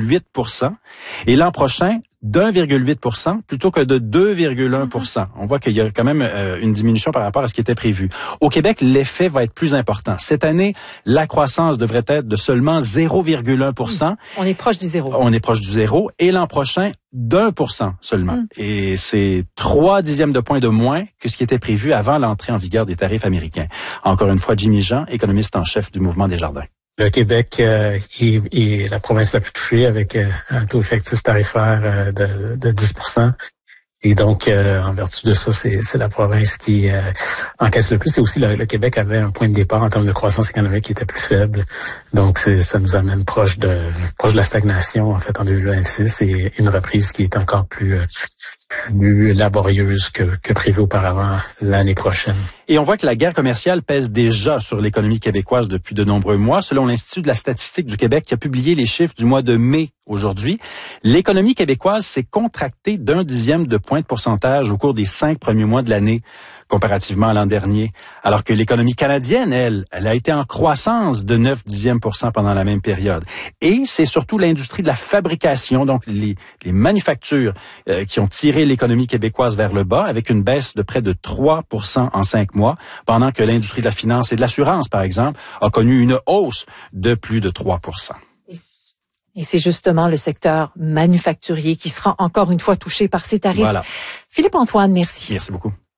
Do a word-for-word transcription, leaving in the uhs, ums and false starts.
huit pour cent et l'an prochain d'un virgule huit pour cent plutôt que de deux virgule un pour cent. On voit qu'il y a quand même euh, une diminution par rapport à ce qui était prévu. Au Québec, l'effet va être plus important. Cette année, la croissance devrait être de seulement zéro virgule un pour cent. On est proche du zéro. On est proche du zéro. Et l'an prochain, d'un pour cent seulement. Mm. Et c'est trois dixièmes de point de moins que ce qui était prévu avant l'entrée en vigueur des tarifs américains. Encore une fois, Jimmy Jean, économiste en chef du Mouvement Desjardins. Le Québec euh, est, est la province la plus touchée avec euh, un taux effectif tarifaire euh, de, de dix pour cent. Et donc, euh, en vertu de ça, c'est, c'est la province qui euh, encaisse le plus. Et aussi, le, le Québec avait un point de départ en termes de croissance économique qui était plus faible. Donc, c'est, ça nous amène proche de proche de la stagnation, en fait, en deux mille vingt-six, et une reprise qui est encore plus, euh, plus laborieuse que, que prévu auparavant l'année prochaine. Et on voit que la guerre commerciale pèse déjà sur l'économie québécoise depuis de nombreux mois. Selon l'Institut de la statistique du Québec qui a publié les chiffres du mois de mai aujourd'hui, l'économie québécoise s'est contractée d'un dixième de point de pourcentage au cours des cinq premiers mois de l'année, comparativement à l'an dernier. Alors que l'économie canadienne, elle, elle a été en croissance de neuf dixièmes pour cent pendant la même période. Et c'est surtout l'industrie de la fabrication, donc les, les manufactures, euh, qui ont tiré l'économie québécoise vers le bas, avec une baisse de près de trois pour cent en cinq mois, pendant que l'industrie de la finance et de l'assurance, par exemple, a connu une hausse de plus de trois pour cent. Et c'est justement le secteur manufacturier qui sera encore une fois touché par ces tarifs. Voilà. Philippe Antoine, merci. Merci beaucoup.